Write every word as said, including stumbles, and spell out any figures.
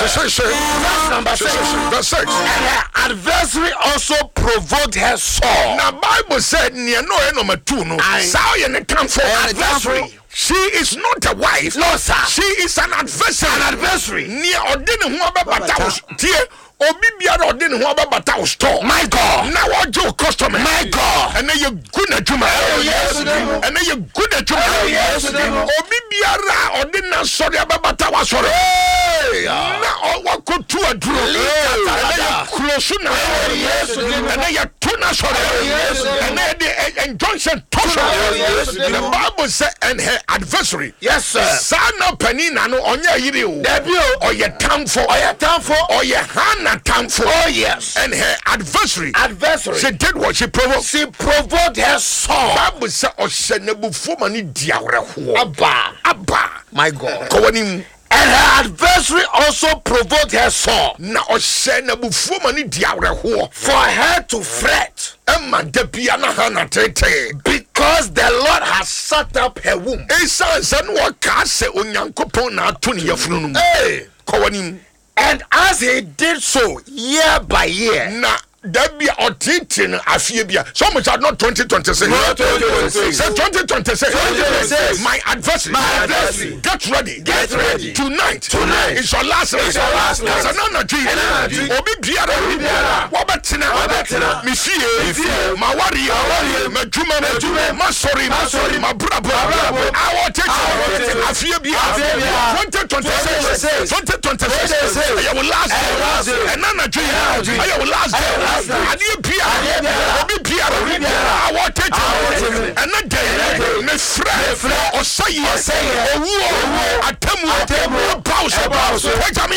Verse number six. Verse six. And her adversary also provoked her sore. Now Bible said near no number two no. Sao ye ne kamfo adversary. She is not a wife. No, sir. She is an adversary. An adversary. Near ordine ho abata tie. Obi biara ordine ho abata store. My God. Now what your customer? My God. And then you good na juma. Yes. And then you good na juma. Yes. Obi biara ordine sorry abata wa sorry. Na what go to a draw. And then you close na. Yes. And then you tuna sorry. Yes. And then the injunction tosho. The Bible said and her adversary. Yes, sir. Sana penina no onya yiri o. Debut. Or ye tamfo. Or ye tamfo. Or ye hana tamfo. Oh yes. And her adversary. Adversary. She did what she provoked. She provoked her sore. Bible said o se nebu foma ni diawre ho. Abba. Abba. My God. Kawanim. And her adversary also provoked her sore. Na o se nebu foma ni diawre ho. For her to fret. Emma debia na hana tete. Because the Lord has shut up her womb. Esan san wa ka se onyankopon na ato ne yafunu no. Hey. Kawanim. And as he did so year by year. Na Debbie or Titin Afiebia. So much are not twenty twenty-six. No, twenty twenty-six. Say twenty twenty-six. twenty twenty-six. My adversary. My adversary. Get ready. Get ready. Tonight. Tonight. It's your last night. It's your last night. It's another dream. Another dream. Obi biara. Obi biara. Wabatina. Wabatina. Mifie. Mifie. Mawari. Mawari. Mejuma. Mejuma. Masori. Masori. Mabrabo. Mabrabo. Our teacher. Our Afiebia. Afiebia. twenty twenty-six. twenty twenty-six. I will last. Another dream. I will last. Adi Obi Pierre, our teacher, and a day, Miss Fred, or say, or say, or war, a temu, a temu, a pause, a pause,